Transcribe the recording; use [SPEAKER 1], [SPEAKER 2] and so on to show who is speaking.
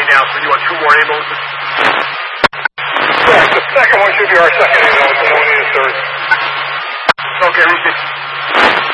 [SPEAKER 1] now, so you want 2 more ambulances?
[SPEAKER 2] Correct. The second one should be our second ambulance, and we need a third.